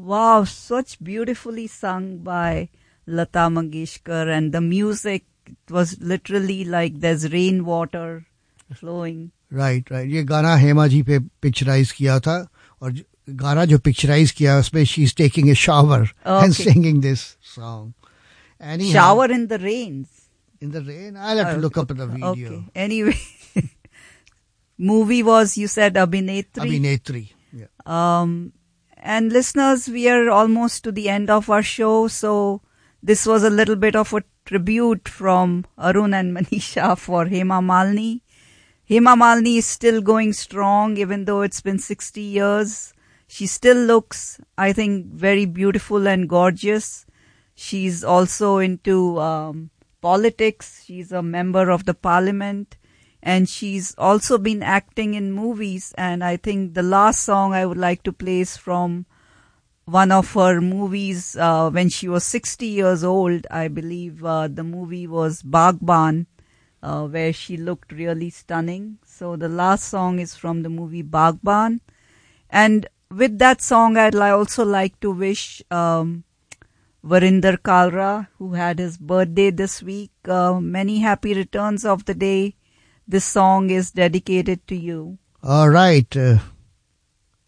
Wow, such beautifully sung by Lata Mangeshkar, and the music was literally like there's rainwater flowing. Right. ये गाना हेमा जी पे picturise किया था, और गाना जो पिक्चराइज किया उसमें she is taking a shower and singing this song. Shower in the rains. In the rain? I'll have to look up the video. Okay. Anyway, movie was, you said, Abhinetri. Abhinetri. Yeah. And listeners, we are almost to the end of our show, so this was a little bit of a tribute from Arun and Manisha for Hema Malini. Hema Malini is still going strong, even though it's been 60 years. She still looks, I think, very beautiful and gorgeous. She's also into politics. She's a member of the parliament, and she's also been acting in movies. And I think the last song I would like to play is from one of her movies when she was 60 years old. I believe the movie was Baghban, where she looked really stunning. So the last song is from the movie Baghban. And with that song, I'd also like to wish Varinder Kalra, who had his birthday this week, many happy returns of the day. This song is dedicated to you. All right.